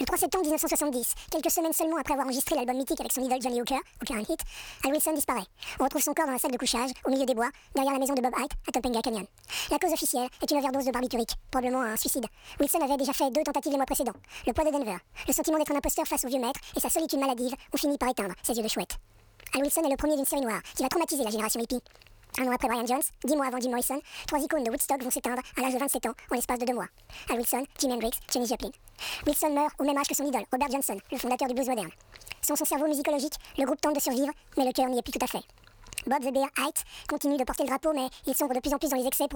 3 septembre 1970, quelques semaines seulement après avoir enregistré l'album mythique avec son idole Johnny Hooker, aucun hit, Al Wilson disparaît. On retrouve son corps dans un sac de couchage, au milieu des bois, derrière la maison de Bob Hite, à Topanga Canyon. La cause officielle est une overdose de barbiturique, probablement un suicide. Wilson avait déjà fait 2 tentatives les mois précédents. Le poids de Denver, le sentiment d'être un imposteur face au vieux maître et sa solitude maladive ont fini par éteindre ses yeux de chouette. Al Wilson est le premier d'une série noire qui va traumatiser la génération hippie. Un an après Brian Jones, 10 mois avant Jim Morrison, 3 icônes de Woodstock vont s'éteindre à l'âge de 27 ans en l'espace de 2 mois. Al Wilson, Jimi Hendrix, Janis Joplin. Wilson meurt au même âge que son idole, Robert Johnson, le fondateur du blues moderne. Sans son cerveau musicologique, le groupe tente de survivre, mais le cœur n'y est plus tout à fait. Bob the Bear Hite continue de porter le drapeau, mais il sombre de plus en plus dans les excès pour